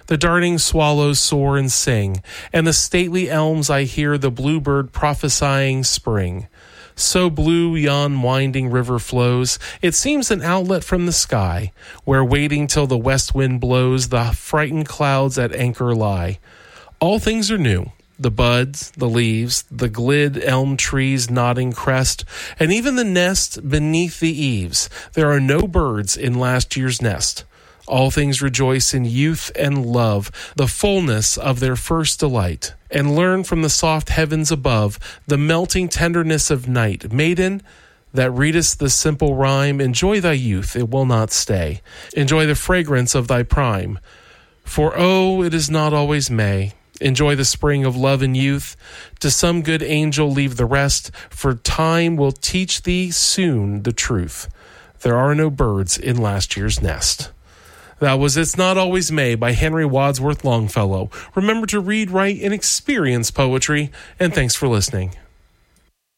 The darting swallows soar and sing, and the stately elms I hear the bluebird prophesying spring. So blue yon winding river flows, it seems an outlet from the sky, where waiting till the west wind blows, the frightened clouds at anchor lie. All things are new, the buds, the leaves, the glid elm tree's nodding crest, and even the nest beneath the eaves. There are no birds in last year's nest. All things rejoice in youth and love, the fullness of their first delight, and learn from the soft heavens above the melting tenderness of night. Maiden, that readest the simple rhyme, enjoy thy youth, it will not stay. Enjoy the fragrance of thy prime. For oh, it is not always May. Enjoy the spring of love and youth. To some good angel leave the rest, for time will teach thee soon the truth. There are no birds in last year's nest. That was It's Not Always May by Henry Wadsworth Longfellow. Remember to read, write, and experience poetry, and thanks for listening.